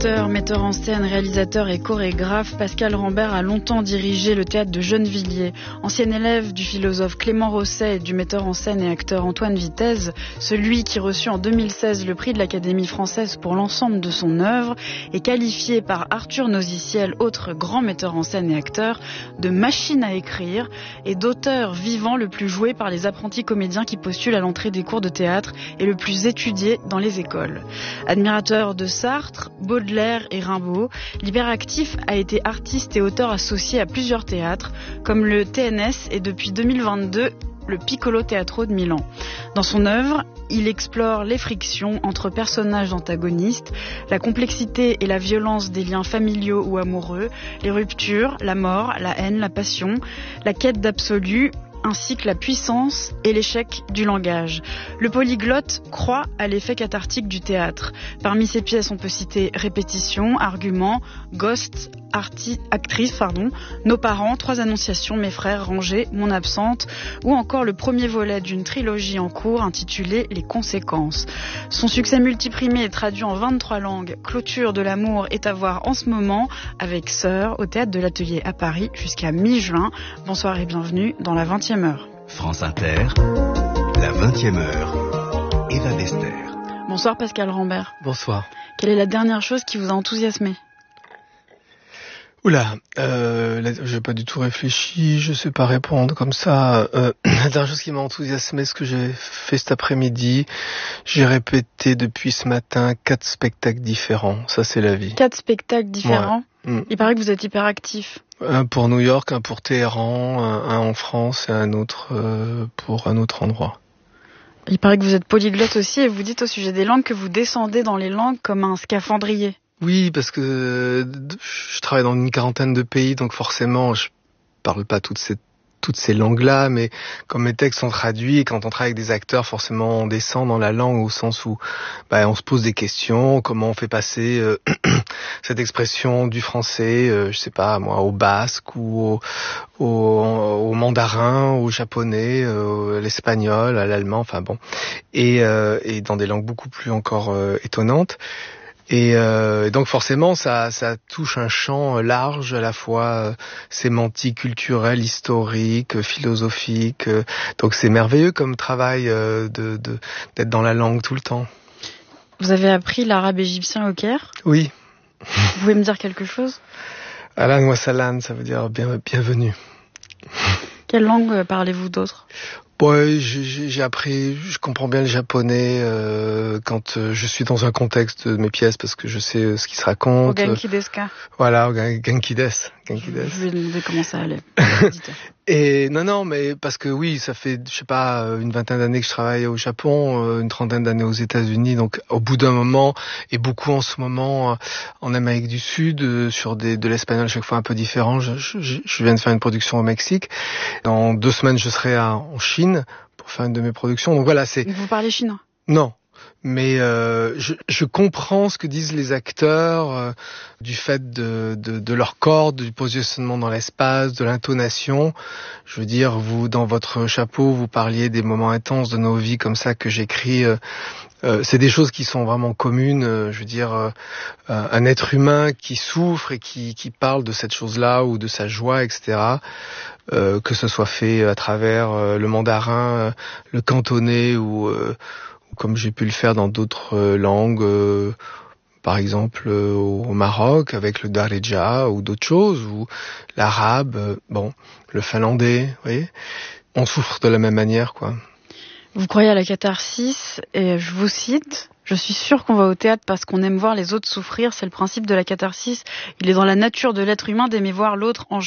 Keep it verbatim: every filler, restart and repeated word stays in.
Acteur, metteur en scène, réalisateur et chorégraphe, Pascal Rambert a longtemps dirigé le théâtre de Gennevilliers. Ancien élève du philosophe Clément Rosset et du metteur en scène et acteur Antoine Vitez, celui qui reçut en deux mille seize le prix de l'Académie française pour l'ensemble de son œuvre est qualifié par Arthur Noziciel, autre grand metteur en scène et acteur, de machine à écrire et d'auteur vivant le plus joué par les apprentis comédiens qui postulent à l'entrée des cours de théâtre et le plus étudié dans les écoles. Admirateur de Sartre, Baudelaire et Rimbaud, l'hyperactif a été artiste et auteur associé à plusieurs théâtres, comme le T N S et depuis deux mille vingt-deux, le Piccolo Teatro de Milan. Dans son œuvre, il explore les frictions entre personnages antagonistes, la complexité et la violence des liens familiaux ou amoureux, les ruptures, la mort, la haine, la passion, la quête d'absolu, ainsi que la puissance et l'échec du langage. Le polyglotte croit à l'effet cathartique du théâtre. Parmi ses pièces, on peut citer Répétition, Argument, Ghost, Arti- Actrice, pardon, Nos parents, Trois annonciations, Mes frères, Rangers, Mon absente, ou encore le premier volet d'une trilogie en cours intitulée Les conséquences. Son succès multiprimé et traduit en vingt-trois langues, Clôture de l'amour est à voir en ce moment avec Sœur au théâtre de l'Atelier à Paris jusqu'à mi-juin. Bonsoir et bienvenue dans la vingtième heure. France Inter, la vingtième heure, Eva Bester. Bonsoir Pascal Rambert. Bonsoir. Quelle est la dernière chose qui vous a enthousiasmé ? Oula, euh, là, j'ai pas du tout réfléchi, je sais pas répondre comme ça. Euh, la dernière chose qui m'a enthousiasmé, ce que j'ai fait cet après-midi, j'ai répété depuis ce matin quatre spectacles différents. Ça, c'est la vie. Quatre spectacles différents. Ouais. Mm. Il paraît que vous êtes hyperactif. Un pour New York, un pour Téhéran, un, un en France et un autre euh, pour un autre endroit. Il paraît que vous êtes polyglotte aussi et vous dites au sujet des langues que vous descendez dans les langues comme un scaphandrier. Oui, parce que je travaille dans une quarantaine de pays, donc forcément, je parle pas toutes ces toutes ces langues-là, mais comme mes textes sont traduits, et quand on travaille avec des acteurs, forcément, on descend dans la langue au sens où bah, on se pose des questions, comment on fait passer euh, cette expression du français, euh, je sais pas moi, au basque ou au, au, au mandarin, au japonais, euh, à l'espagnol, à l'allemand, enfin bon, et, euh, et dans des langues beaucoup plus encore euh, étonnantes. Et euh, donc forcément, ça, ça touche un champ large, à la fois euh, sémantique, culturel, historique, euh, philosophique. Euh, donc c'est merveilleux comme travail euh, de, de d'être dans la langue tout le temps. Vous avez appris l'arabe égyptien au Caire ? Oui. Vous pouvez me dire quelque chose ? Ahlan wa salam, ça veut dire bien, bienvenue. Quelle langue parlez-vous d'autre ? Ouais, j'ai, j'ai appris, je comprends bien le japonais euh, quand euh, je suis dans un contexte de mes pièces parce que je sais euh, ce qui se raconte. Au Genki desu ka ? Voilà, au Genki desu. Genki desu. Je vais demander comment ça allait. Et non, non, mais parce que oui, ça fait, je sais pas, une vingtaine d'années que je travaille au Japon, une trentaine d'années aux États-Unis. Donc, au bout d'un moment, et beaucoup en ce moment en Amérique du Sud, sur des, de l'espagnol à chaque fois un peu différent. Je, je, je viens de faire une production au Mexique. Dans deux semaines, je serai à, en Chine pour faire une de mes productions. Donc voilà, c'est. Vous parlez chinois ? Non. Mais euh, je, je comprends ce que disent les acteurs euh, du fait de, de, de leur corps, du positionnement dans l'espace, de l'intonation. Je veux dire, vous, dans votre chapeau, vous parliez des moments intenses de nos vies comme ça que j'écris. Euh, euh, c'est des choses qui sont vraiment communes. Euh, je veux dire, euh, un être humain qui souffre et qui, qui parle de cette chose-là ou de sa joie, et cetera. Euh, que ce soit fait à travers euh, le mandarin, euh, le cantonais ou... Euh, comme j'ai pu le faire dans d'autres euh, langues, euh, par exemple euh, au Maroc avec le Darija ou d'autres choses, ou l'arabe, euh, bon, le finlandais, vous voyez, on souffre de la même manière, quoi. Vous croyez à la catharsis, et je vous cite, « Je suis sûre qu'on va au théâtre parce qu'on aime voir les autres souffrir, c'est le principe de la catharsis, il est dans la nature de l'être humain d'aimer voir l'autre en chier. »